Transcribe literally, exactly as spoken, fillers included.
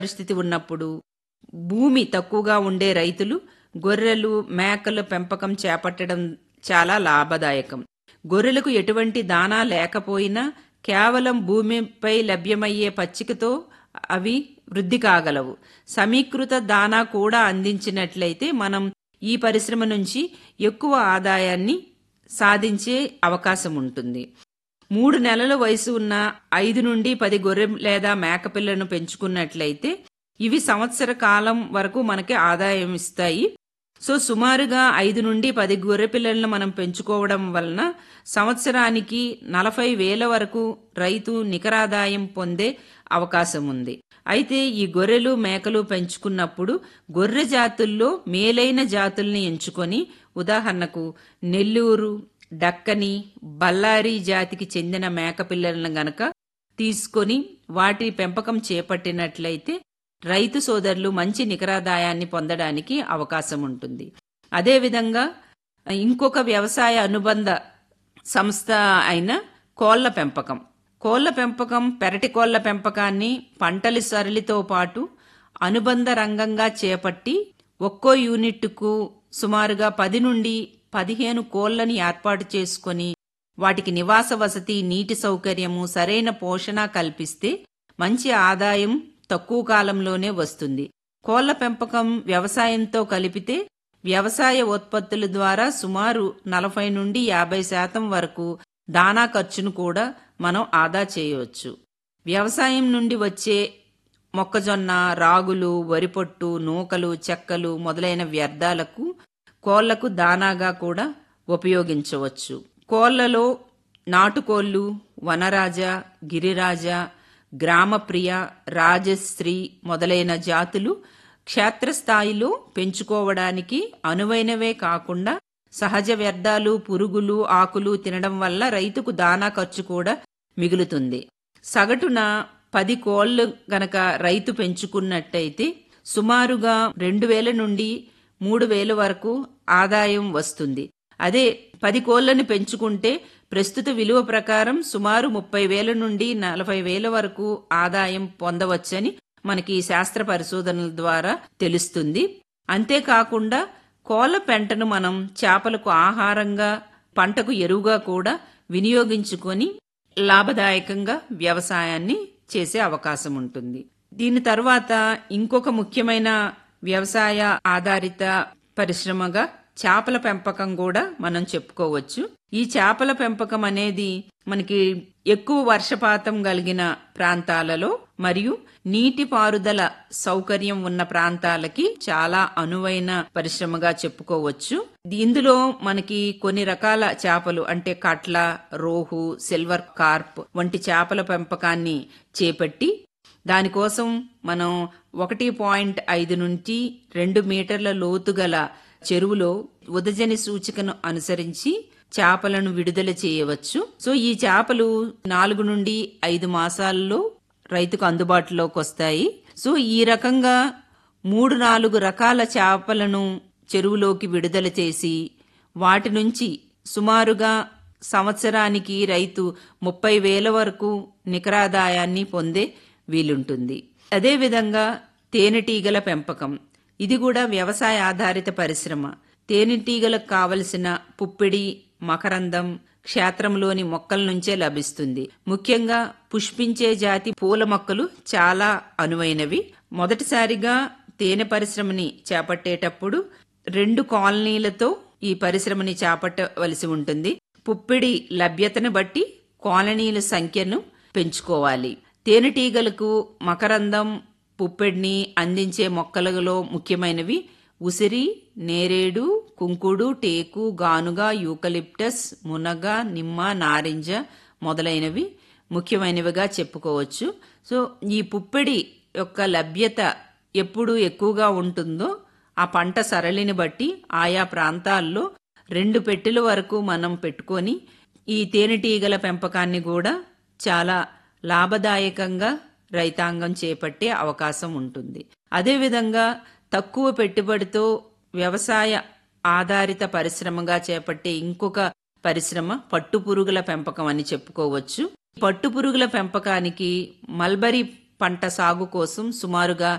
పరిస్థితి ఉన్నప్పుడు భూమి తక్కువగా ఉండే రైతులు గొర్రెలు, మేకల పెంపకం చేపట్టడం చాలా లాభదాయకం. గొర్రెలకు ఎటువంటి దానా లేకపోయినా కేవలం భూమిపై లభ్యమయ్యే పచ్చికతో అవి వృద్ధి కాగలవు. సమీకృత దానా కూడా అందించినట్లయితే మనం ఈ పరిశ్రమ నుంచి ఎక్కువ ఆదాయాన్ని సాధించే అవకాశం ఉంటుంది. మూడు నెలల వయసు ఉన్న ఐదు నుండి పది గొర్రె లేదా మేకపిల్లను పెంచుకున్నట్లయితే ఇవి సంవత్సర కాలం వరకు మనకి ఆదాయం ఇస్తాయి. సో సుమారుగా ఐదు నుండి పది గొర్రె పిల్లలను మనం పెంచుకోవడం వలన సంవత్సరానికి నలభై వేల వరకు రైతు నికరాదాయం పొందే అవకాశం ఉంది. అయితే ఈ గొర్రెలు, మేకలు పెంచుకున్నప్పుడు గొర్రె జాతుల్లో మేలైన జాతుల్ని ఎంచుకొని, ఉదాహరణకు నెల్లూరు, డక్కని, బళ్ళారి జాతికి చెందిన మేకపిల్లలను గనక తీసుకొని వాటి పెంపకం చేపట్టినట్లయితే రైతు సోదరులు మంచి నికరాదాయాన్ని పొందడానికి అవకాశం ఉంటుంది. అదేవిధంగా ఇంకొక వ్యవసాయ అనుబంధ సంస్థ అయిన కోళ్ల పెంపకం. కోళ్ల పెంపకం పెరటి కోళ్ల పెంపకాన్ని పంటల సరళితో పాటు అనుబంధ రంగంగా చేపట్టి ఒక్కో యూనిట్కు సుమారుగా పది నుండి పదిహేను కోళ్లని ఏర్పాటు చేసుకొని వాటికి నివాస వసతి, నీటి సౌకర్యము, సరైన పోషణ కల్పిస్తే మంచి ఆదాయం తక్కువ కాలంలోనే వస్తుంది. కోళ్ల పెంపకం వ్యవసాయంతో కలిపితే వ్యవసాయ ఉత్పత్తుల ద్వారా సుమారు నలభై నుండి యాభై శాతం వరకు దానా ఖర్చును కూడా మనం ఆదా చేయవచ్చు. వ్యవసాయం నుండి వచ్చే మొక్కజొన్న, రాగులు, వరిపొట్టు, నూకలు, చెక్కలు మొదలైన వ్యర్థాలకు కోళ్లకు దానాగా కూడా ఉపయోగించవచ్చు. కోళ్లలో నాటుకోళ్లు, వనరాజ, గిరిరాజ, గ్రామప్రియ, రాజశ్రీ మొదలైన జాతులు క్షేత్రస్థాయిలో పెంచుకోవడానికి అనువైనవే కాకుండా సహజ వ్యర్థాలు, పురుగులు, ఆకులు తినడం వల్ల రైతుకు దానా ఖర్చు కూడా మిగులుతుంది. సగటున పది కోళ్లు గనక రైతు పెంచుకున్నట్టయితే సుమారుగా రెండు వేల నుండి మూడు వేల వరకు ఆదాయం వస్తుంది. అదే పది కోళ్లను పెంచుకుంటే ప్రస్తుత విలువ ప్రకారం సుమారు ముప్పై వేల నుండి నలభై వేల వరకు ఆదాయం పొందవచ్చని మనకి శాస్త్ర పరిశోధనల ద్వారా తెలుస్తుంది. అంతేకాకుండా కోళ్ల పెంటను మనం చేపలకు ఆహారంగా, పంటకు ఎరువుగా కూడా వినియోగించుకొని లాభదాయకంగా వ్యవసాయాన్ని చేసే అవకాశం ఉంటుంది. దీని తర్వాత ఇంకొక ముఖ్యమైన వ్యవసాయ ఆధారిత పరిశ్రమగా చేపల పెంపకం కూడా మనం చెప్పుకోవచ్చు. ఈ చేపల పెంపకం అనేది మనకి ఎక్కువ వర్షపాతం కలిగిన ప్రాంతాలలో మరియు నీటిపారుదల సౌకర్యం ఉన్న ప్రాంతాలకి చాలా అనువైన పరిశ్రమగా చెప్పుకోవచ్చు. ఇందులో మనకి కొన్ని రకాల చేపలు అంటే కట్ల, రోహు, సిల్వర్ కార్ప్ వంటి చేపల పెంపకాన్ని చేపట్టి దానికోసం మనం ఒకటి పాయింట్ ఐదు నుంచి రెండు మీటర్ల లోతు గల చెరువులో ఉదజని సూచికను అనుసరించి చేపలను విడుదల చేయవచ్చు. సో ఈ చేపలు నాలుగు నుండి ఐదు మాసాల్లో రైతుకు అందుబాటులోకి వస్తాయి. సో ఈ రకంగా మూడు నాలుగు రకాల చేపలను చెరువులోకి విడుదల చేసి వాటి నుంచి సుమారుగా సంవత్సరానికి రైతు ముప్పై వేల వరకు నికరాదాయాన్ని పొందే వీలుంటుంది. అదేవిధంగా తేనెటీగల పెంపకం. ఇది కూడా వ్యవసాయ ఆధారిత పరిశ్రమ. తేనెటీగలకు కావలసిన పుప్పిడి, మకరందం క్షేత్రంలోని మొక్కల నుంచే లభిస్తుంది. ముఖ్యంగా పుష్పించే జాతి పూల మొక్కలు చాలా అనువైనవి. మొదటిసారిగా తేనె పరిశ్రమని చేపట్టేటప్పుడు రెండు కాలనీలతో ఈ పరిశ్రమని చేపట్టవలసి ఉంటుంది. పుప్పిడి లభ్యతను బట్టి కాలనీల సంఖ్యను పెంచుకోవాలి. తేనెటీగలకు మకరందం, పుప్పిడిని అందించే మొక్కలలో ముఖ్యమైనవి ఉసిరి, నేరేడు, కుంకుడు, టేకు, గానుగ, యూకలిప్టస్, మునగ, నిమ్మ, నారింజ మొదలైనవి ముఖ్యమైనవిగా చెప్పుకోవచ్చు. సో ఈ పుప్పిడి యొక్క లభ్యత ఎప్పుడు ఎక్కువగా ఉంటుందో ఆ పంట సరళిని బట్టి ఆయా ప్రాంతాల్లో రెండు పెట్టెల వరకు మనం పెట్టుకొని ఈ తేనెటీగల పెంపకాన్ని కూడా చాలా లాభదాయకంగా రైతాంగం చేపట్టే అవకాశం ఉంటుంది. అదేవిధంగా తక్కువ పెట్టుబడితో వ్యవసాయ ఆధారిత పరిశ్రమగా చేపట్టే ఇంకొక పరిశ్రమ పట్టుపురుగుల పెంపకం అని చెప్పుకోవచ్చు. పట్టుపురుగుల పెంపకానికి మల్బరీ పంట సాగు కోసం సుమారుగా